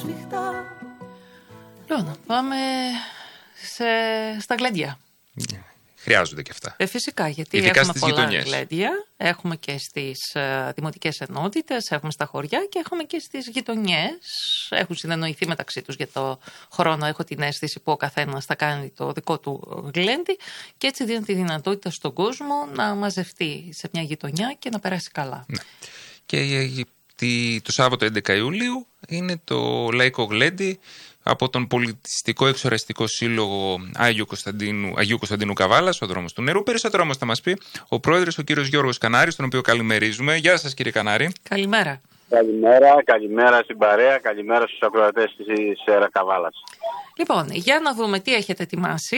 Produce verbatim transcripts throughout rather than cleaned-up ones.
σφιχτά. Λοιπόν, πάμε σε, στα γλέντια. Yeah. Χρειάζονται και αυτά. Ε, φυσικά, γιατί ειδικά έχουμε πολλά γειτονιές. γλέντια. Έχουμε και στις uh, δημοτικές ενότητες, έχουμε στα χωριά και έχουμε και στις γειτονιές. Έχουν συνεννοηθεί μεταξύ τους για το χρόνο. Έχω την αίσθηση που ο καθένας θα κάνει το δικό του γλέντι και έτσι δίνει τη δυνατότητα στον κόσμο να μαζευτεί σε μια γειτονιά και να περάσει καλά. Ναι. Και το Σάββατο έντεκα Ιουλίου είναι το Λαϊκό Γλέντι από τον Πολιτιστικό Εξοραστικό Σύλλογο Άγιου Κωνσταντίνου, Αγίου Κωνσταντίνου Καβάλας, ο δρόμος του νερού. Περισσότερο όμως θα μας πει ο πρόεδρος, ο κύριος Γιώργος Κανάρης, τον οποίο καλημερίζουμε. Γεια σας, κύριε Κανάρη. Καλημέρα. Καλημέρα, καλημέρα στην παρέα, καλημέρα στους ακροατές της ΕΡΑ Καβάλας. Λοιπόν, για να δούμε τι έχετε ετοιμάσει.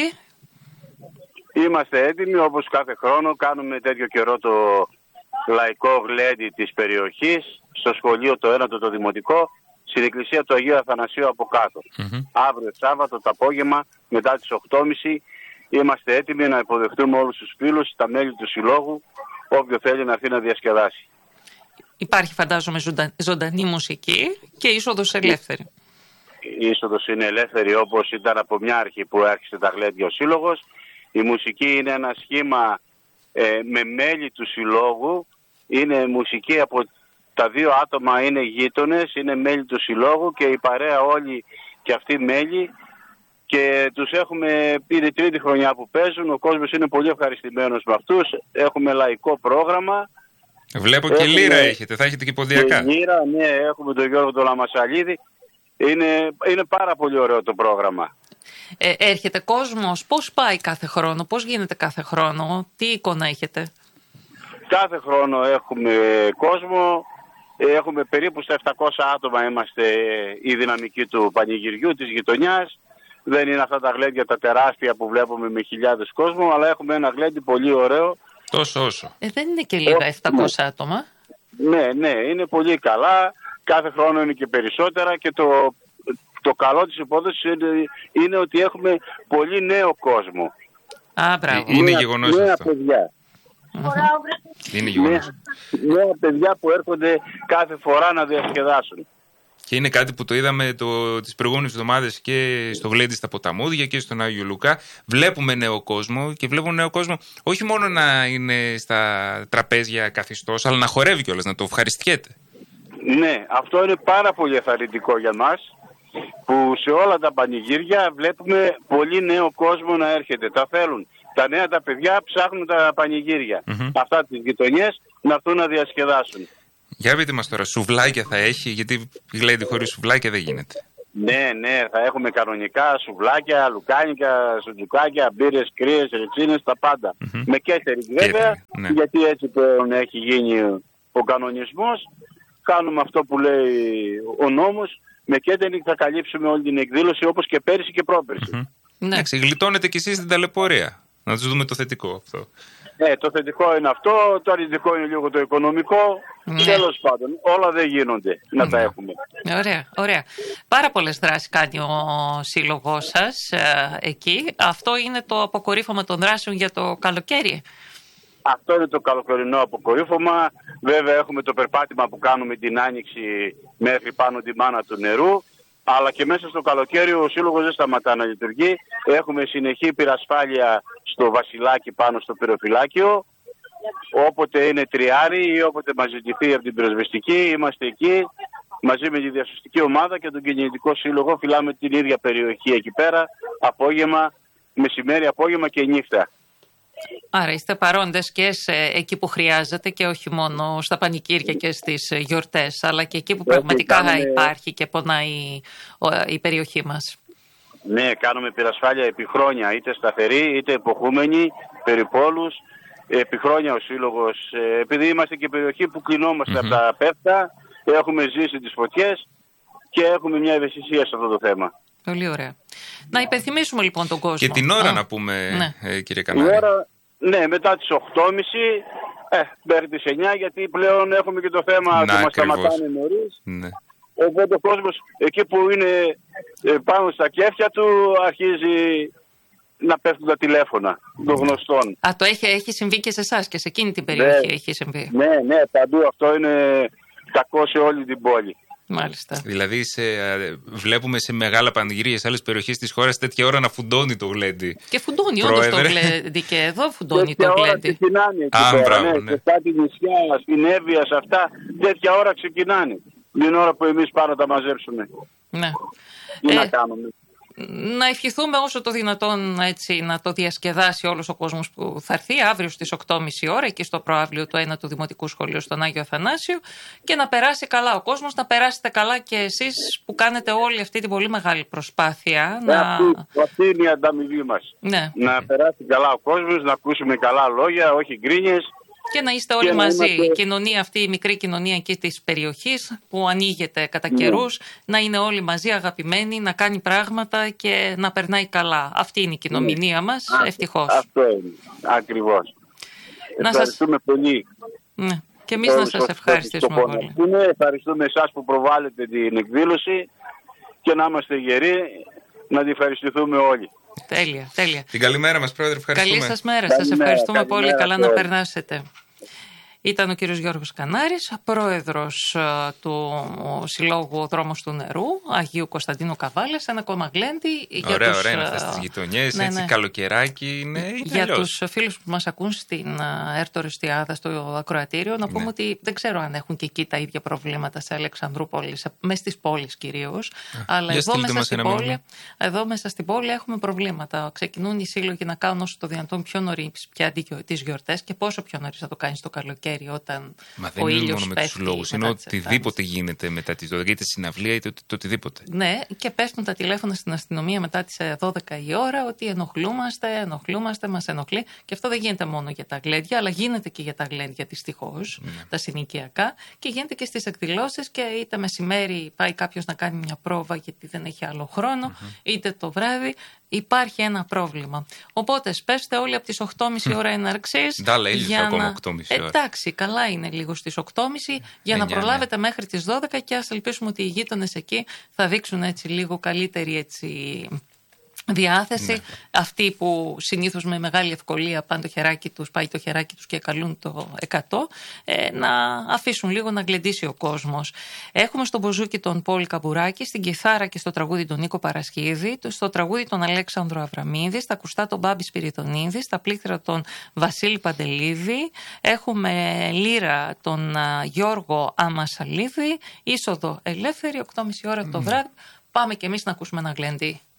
Είμαστε έτοιμοι, όπως κάθε χρόνο κάνουμε τέτοιο καιρό το Λαϊκό Γλέντι της περιοχής, στο σχολείο το ένατο το δημοτικό, στην εκκλησία του Αγίου Αθανασίου από κάτω. Mm-hmm. Αύριο Σάββατο το απόγευμα μετά τις οκτώ και μισή είμαστε έτοιμοι να υποδεχτούμε όλους τους φίλους, τα μέλη του συλλόγου, όποιο θέλει να έρθει να διασκεδάσει. Υπάρχει φαντάζομαι ζωντα... ζωντανή μουσική και είσοδος ελεύθερη. Η είσοδος είναι ελεύθερη όπως ήταν από μια αρχή που άρχισε τα γλέντια ο σύλλογος. Η μουσική είναι ένα σχήμα ε, με μέλη του συλλόγου, είναι μουσική από τα δύο άτομα είναι γείτονες, είναι μέλη του συλλόγου και η παρέα όλοι και αυτοί μέλη και τους έχουμε, είναι τρίτη χρονιά που παίζουν, ο κόσμος είναι πολύ ευχαριστημένος με αυτούς, έχουμε λαϊκό πρόγραμμα. Βλέπω και έχουμε, λύρα έχετε, θα έχετε και ποδιακά. Και λύρα, ναι, έχουμε τον Γιώργο τον Λαμασαλίδη, είναι, είναι πάρα πολύ ωραίο το πρόγραμμα. Ε, έρχεται κόσμος, πώς πάει κάθε χρόνο, πώς γίνεται κάθε χρόνο, τι εικόνα έχετε? Κάθε χρόνο έχουμε κόσμο. Έχουμε περίπου στα επτακόσια άτομα είμαστε η δυναμική του πανηγυριού, της γειτονιάς. Δεν είναι αυτά τα γλέντια τα τεράστια που βλέπουμε με χιλιάδες κόσμο, αλλά έχουμε ένα γλέντι πολύ ωραίο. Τόσο όσο. Ε, δεν είναι και λίγα επτακόσια ναι. άτομα. Ναι, ναι, είναι πολύ καλά. Κάθε χρόνο είναι και περισσότερα και το, το καλό της υπόθεσης είναι, είναι ότι έχουμε πολύ νέο κόσμο. Α, μπράβο. Είναι γεγονός νέα αυτό. παιδιά. Mm-hmm. Είναι γεγονός. Νέα, νέα παιδιά που έρχονται κάθε φορά να διασκεδάσουν. Και είναι κάτι που το είδαμε το, τις προηγούμενες εβδομάδες και στο Γλέντι στα Ποταμούδια και στον Άγιο Λουκά. Βλέπουμε νέο κόσμο και βλέπουμε νέο κόσμο όχι μόνο να είναι στα τραπέζια καθιστός, αλλά να χορεύει κιόλας, να το ευχαριστιέται. Ναι, αυτό είναι πάρα πολύ εθαρρυντικό για μας, που σε όλα τα πανηγύρια βλέπουμε πολύ νέο κόσμο να έρχεται. Τα θέλουν. Τα νέα τα παιδιά ψάχνουν τα πανηγύρια. Mm-hmm. Αυτά τις γειτονιές να έρθουν να διασκεδάσουν. Για πείτε μας τώρα, σουβλάκια θα έχει, γιατί Γλέντι χωρίς σουβλάκια δεν γίνεται. Ναι, ναι, θα έχουμε κανονικά σουβλάκια, λουκάνικα, σουτζουκάκια, μπύρες, κρύες, ρετσίνες, τα πάντα. Mm-hmm. Με κέτερινγκ βέβαια, ναι. Γιατί έτσι πλέον έχει γίνει ο κανονισμός. Κάνουμε αυτό που λέει ο νόμος. Με κέτερινγκ θα καλύψουμε όλη την εκδήλωση όπως και πέρυσι και πρόπερσι. Mm-hmm. Ναι, γλιτώνετε κι εσείς την ταλαιπωρία. Να τους δούμε το θετικό αυτό. Ναι, το θετικό είναι αυτό, το αρνητικό είναι λίγο το οικονομικό. Ναι. Τέλος πάντων, όλα δεν γίνονται να ναι. τα έχουμε. Ωραία, ωραία. Πάρα πολλές δράσεις κάνει ο σύλλογός σας ε, εκεί. Αυτό είναι το αποκορύφωμα των δράσεων για το καλοκαίρι. Αυτό είναι το καλοκαιρινό αποκορύφωμα. Βέβαια έχουμε το περπάτημα που κάνουμε την άνοιξη μέχρι πάνω τη μάνα του νερού. Αλλά και μέσα στο καλοκαίρι ο σύλλογος δεν σταματά να λειτουργεί. Έχουμε συνεχή πυρασφάλεια στο Βασιλάκι πάνω στο πυροφυλάκιο. Όποτε είναι τριάρι ή όποτε μας ζητηθεί από την πυροσβεστική, είμαστε εκεί μαζί με τη διασωστική ομάδα και τον κυνηγητικό σύλλογο. Φυλάμε την ίδια περιοχή εκεί πέρα, απόγευμα, μεσημέρι, απόγευμα και νύχτα. Άρα είστε παρόντες και σε, εκεί που χρειάζεται και όχι μόνο στα πανηγύρια και στις γιορτές, αλλά και εκεί που πραγματικά κάνουμε... υπάρχει και πονάει η, η περιοχή μας. Ναι, κάνουμε πυρασφάλεια επί χρόνια, είτε σταθερή είτε εποχούμενη, περιπόλους. Επί χρόνια ο σύλλογος, επειδή είμαστε και περιοχή που κλεινόμαστε mm-hmm. από τα πέφτα, έχουμε ζήσει τις φωτιές και έχουμε μια ευαισθησία σε αυτό το θέμα. Πολύ ωραία. Να υπενθυμίσουμε λοιπόν τον κόσμο. Και την ώρα Α, να πούμε, ναι. ε, κύριε Κανάρη. Η ώρα, ναι, μετά τις οκτώ και μισή ε, μέχρι τις εννιά, γιατί πλέον έχουμε και το θέμα να, που μας σταματάνε νωρίς. Ναι. Οπότε ο κόσμος εκεί που είναι ε, πάνω στα κέφια του αρχίζει να πέφτουν τα τηλέφωνα των γνωστών. Α, το έχει, έχει συμβεί και σε εσάς και σε εκείνη την περιοχή ναι, έχει συμβεί. Ναι, ναι, παντού αυτό είναι κακό σε όλη την πόλη. Μάλιστα. Δηλαδή σε, βλέπουμε σε μεγάλα πανηγύρια σε άλλες περιοχές της χώρας τέτοια ώρα να φουντώνει το γλέντι. Και φουντώνει όντως το γλέντι και εδώ φουντώνει το γλέντι. Ξεκινάνε εκεί Α, πέρα, μπράβο, ναι, ναι. σε κάτι νησιά, στην Εύβοια, σε αυτά, τέτοια ώρα ξεκινάνε. Την ώρα που εμείς πάμε να τα μαζέψουμε. Ναι. Τι Ε, να κάνουμε. Να ευχηθούμε όσο το δυνατόν έτσι, να το διασκεδάσει όλος ο κόσμος που θα έρθει αύριο στις οκτώ και μισή ώρα εκεί στο προαύλιο του ένατου Δημοτικού Σχολείου στον Άγιο Αθανάσιο και να περάσει καλά ο κόσμος, να περάσετε καλά και εσείς που κάνετε όλη αυτή την πολύ μεγάλη προσπάθεια. Ε, να... αυτή, αυτή είναι η ανταμοιβή μας. Ναι. Να περάσει καλά ο κόσμος, να ακούσουμε καλά λόγια, όχι γκρίνιες. Και να είστε όλοι Και να μαζί. είμαστε- Η κοινωνία αυτή, η μικρή κοινωνία εκεί της περιοχής που ανοίγεται κατά καιρούς, να είναι όλοι μαζί αγαπημένοι, να κάνει πράγματα και να περνάει καλά. Αυτή είναι η κοινωνία μας, Α, ευτυχώς. Αυτό είναι. Ακριβώς. Να σας- Ευχαριστούμε πολύ. Ναι. Και εμείς να Όλους σας όσοι ευχαριστήσουμε το πολύ. πονεθούν. Ευχαριστούμε εσάς που προβάλλετε την εκδήλωση και να είμαστε γεροί, να τη ευχαριστηθούμε όλοι. Τέλεια, τέλεια. Την καλημέρα μας, Πρόεδρε, ευχαριστούμε. Καλή σας μέρα. Σας Καλημέρα, ευχαριστούμε καλημέρα πολύ. Καλά σε να όλους. περνάσετε. Ήταν ο κύριος Γιώργος Κανάρης, πρόεδρος ε, του Συλλόγου Ο Δρόμος του Νερού, Αγίου Κωνσταντίνου Καβάλας, ένα κόμμα γλέντι. για Ωραία, τους, ωραία είναι ε, αυτές τις γειτονιές, ναι, έτσι ναι. καλοκαιράκι είναι, είναι Για αλλιώς. τους φίλους που μας ακούν στην ε, Έρτο Ρεστιάδα, στο ακροατήριο, να πούμε Ναι. ότι δεν ξέρω αν έχουν και εκεί τα ίδια προβλήματα σε Αλεξανδρούπολη, σε- μες στις πόλεις κυρίως. Αλλά για εδώ στείλτε μέσα, μας στην ένα πόλη, μήνυμα. εδώ μέσα στην πόλη έχουμε προβλήματα. Ξεκινούν οι σύλλογοι να κάνουν όσο το δυνατόν πιο νωρίς πια τις γιορτές και πόσο πιο νωρίς θα το κάνεις το καλοκαίρι όταν Μα ο δεν είναι ήλιος μόνο με τους πέφτει λόγους, είναι μετά τις οτιδήποτε γίνεται μετά τις δώδεκα, είτε συναυλία είτε το οτιδήποτε. Ναι, και πέφτουν τα τηλέφωνα στην αστυνομία μετά τις ε, δώδεκα η ώρα ότι ενοχλούμαστε, ενοχλούμαστε, μας ενοχλεί. Και αυτό δεν γίνεται μόνο για τα γλέντια, αλλά γίνεται και για τα γλέντια δυστυχώς, τα συνοικιακά. Και γίνεται και στις εκδηλώσεις και είτε μεσημέρι πάει κάποιος να κάνει μια πρόβα γιατί δεν έχει άλλο χρόνο, είτε το βράδυ. Υπάρχει ένα πρόβλημα. Οπότε σπέστε όλοι από τις οκτώ και μισή ώρα έναρξης. Ντάλα, ήλιος για ακόμα να- οκτώ και μισή ώρα. Εντάξει, καλά είναι λίγο στις οκτώ και μισή για να εννιά, ναι. προλάβετε μέχρι τις δώδεκα και ας ελπίσουμε ότι οι γείτονες εκεί θα δείξουν έτσι λίγο καλύτερη έτσι διάθεση. Ναι. Αυτοί που συνήθως με μεγάλη ευκολία πάνε το χεράκι τους, πάει το χεράκι τους και καλούν το εκατό, ε, να αφήσουν λίγο να γλεντήσει ο κόσμος. Έχουμε στον Μποζούκι τον Πόλη Καμπουράκη, στην κιθάρα και στο τραγούδι τον Νίκο Παρασχίδη, στο τραγούδι τον Αλέξανδρο Αβραμίδη, στα ακουστά τον Μπάμπη Σπυριδονίδη, στα πλήκτρα τον Βασίλη Παντελίδη, έχουμε λύρα τον α, Γιώργο Αμασαλίδη, είσοδο ελεύθερη, οκτώ και μισή ώρα το βράδυ. Πάμε κι εμείς να ακούσουμε ένα γλέντι.